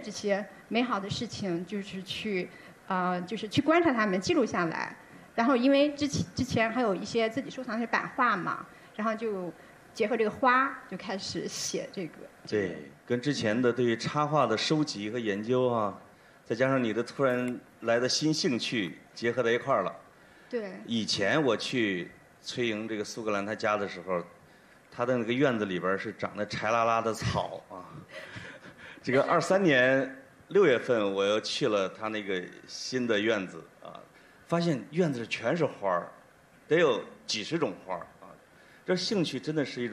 这些美好的事情，就是去观察它们，记录下来。然后因为之前还有一些自己收藏的版画嘛，然后就结合这个花，就开始写这个。 对，跟之前的对于插画的收集和研究啊，再加上你的突然来的新兴趣结合在一块儿了。 对。以前我去崔莹这个苏格兰他家的时候，他的那个院子里边是长得柴拉拉的草啊。这个23年6月份我又去了他那个新的院子啊，发现院子全是花儿，得有几十种花儿啊。这兴趣真的是一种。